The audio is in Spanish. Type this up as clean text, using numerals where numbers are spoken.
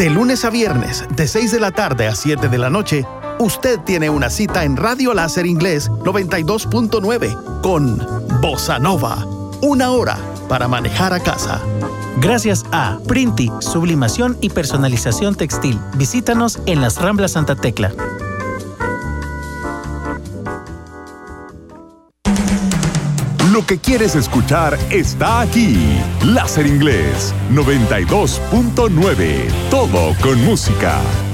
De lunes a viernes, de 6 de la tarde a 7 de la noche, usted tiene una cita en Radio Láser Inglés 92.9 con Bossa Nova. 1 hora para manejar a casa. Gracias a Printi, sublimación y personalización textil. Visítanos en las Ramblas Santa Tecla. Lo que quieres escuchar está aquí. Láser Inglés 92.9. Todo con música.